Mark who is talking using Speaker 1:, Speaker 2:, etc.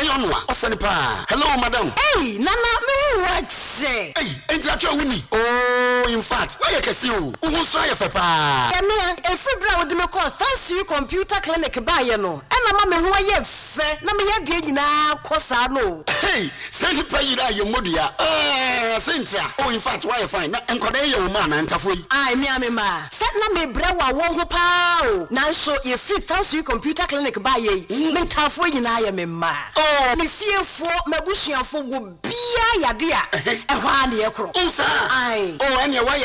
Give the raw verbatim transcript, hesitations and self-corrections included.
Speaker 1: Ayonwa, Osanipa. Hello, madam.
Speaker 2: Hey, Nana, me watch. Hey,
Speaker 1: enti atwa wuni. Oh, in fact, why you can see you? Who so ya fe pa?
Speaker 2: Ya me, e fibra wo de me call thanks you computer clinic ba ye no. E na ma me ho ye fe, na me ye de nyina kosa no.
Speaker 1: Hey, send pa yira ye modua. Eh, Cynthia. Oh, in fact, why you fine? Na enkoda ye wo ma na ntafo yi.
Speaker 2: Ai me ame ma. Set na me bra wa wo ho pa o. Na so ye free thanks you computer clinic ba ye. Me ntafo nyina ye me ma.
Speaker 1: Oh,
Speaker 2: me fiefo mabusuafo wo bia yade a. E ho ane ye kro.
Speaker 1: Oh, sir.
Speaker 2: Ai.
Speaker 1: Oh, anya why